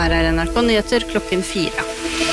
Her NRK Nyheter klokken 4.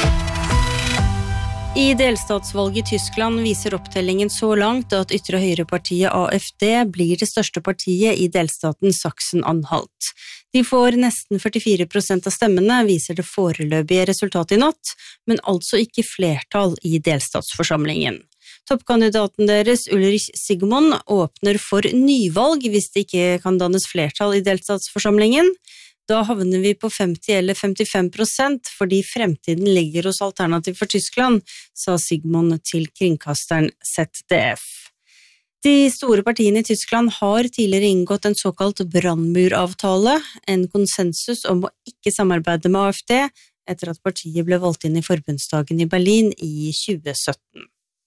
I delstatsvalget i Tyskland viser opptellingen så langt at ytre høyrepartiet AfD blir det største partiet i delstaten Sachsen-Anhalt. De får nesten 44% av stemmene, viser det foreløpige resultatet i natt, men altså ikke flertall i delstatsforsamlingen. Toppkandidaten deres, Ulrich Sigmund, åpner for nyvalg hvis det ikke kan dannes flertall i delstatsforsamlingen. Da havner vi på 50 eller 55%, fordi fremtiden ligger hos Alternativ for Tyskland, sa Sigmund til kringkasteren ZDF. De store partiene i Tyskland har tidligere inngått en såkalt brannmuravtale, en konsensus om å ikke samarbeide med AfD, etter at partiet ble valgt inn i forbundsdagen i Berlin i 2017.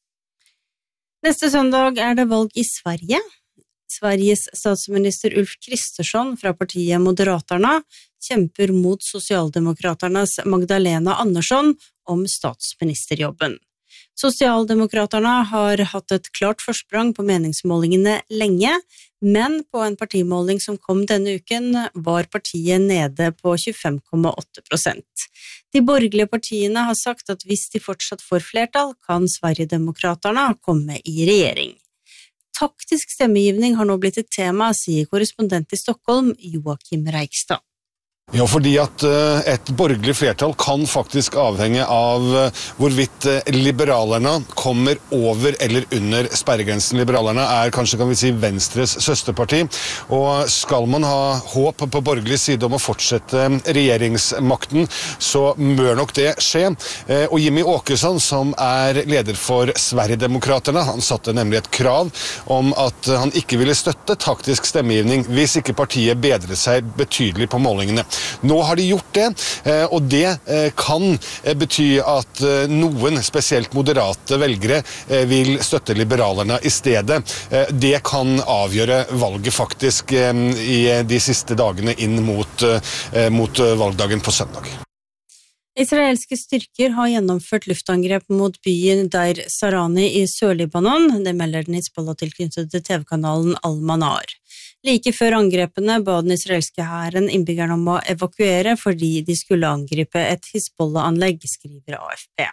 Neste søndag er det valg i Sverige. Sveriges statsminister Ulf Kristersson fra partiet Moderaterna kjemper mot Socialdemokraternas Magdalena Andersson om statsministerjobben. Socialdemokraterna har hatt et klart forsprang på meningsmålingene lenge, men på en partimåling som kom denne uken var partiet nede på 25,8%. De borgerlige partiene har sagt at hvis de fortsatt får flertall, kan Sverigedemokraterna komme i regjering. Taktisk stemmegivning har nå blitt et tema, sier korrespondent i Stockholm, Joakim Reikstad. Ja, fordi at et borgerlig flertall kan faktisk avhenge av hvorvidt liberalerne kommer over eller under sperregrensen. Liberalerne er kanskje, kan vi si, Venstres søsterparti, og skal man ha håp på borgerlig side om å fortsette regjeringsmakten, så bør nok det skje. Og Jimmy Åkesson, som er leder for Sverigedemokraterna, han satte nemlig et krav om at han ikke ville støtte taktisk stemmegivning hvis ikke partiet bedret seg betydelig på målingene. Nå har de gjort det, og det kan bety at noen spesielt moderate velgere vil støtte liberalerne i stedet. Det kan avgjøre valget faktisk i de siste dagene inn mot valgdagen på søndag. Israelske styrker har gjennomført luftangrep mot byen Deir Sarani i Sør-Libanon, det melder den Hizbollah-tilknyttede TV-kanalen Al-Manar. Like før angrepene ba den israelske hæren innbyggerne om å evakuere fordi de skulle angripe et Hizbollah-anlegg, skriver AFP.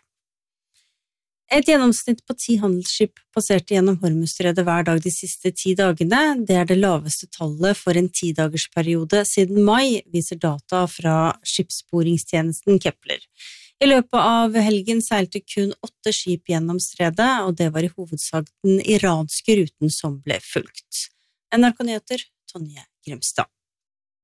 Et gjennomsnitt på 10 handelsskip passerte gjennom Hormuzstredet hver dag de siste 10 dagene. Det er det laveste tallet for en 10-dagersperiode siden mai, viser data fra skipssporingstjenesten Kepler. I løpet av helgen seilte kun 8 skip gjennom stredet, og det var i hovedsak den iranske ruten som ble fulgt. NRK Nyheter, Tonje Grimstad.